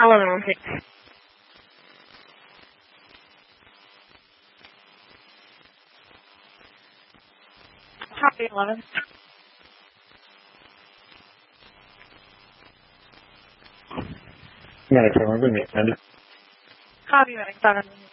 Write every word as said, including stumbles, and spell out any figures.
eleven. Copy eleven. Medic seven, good evening. Copy medic seven.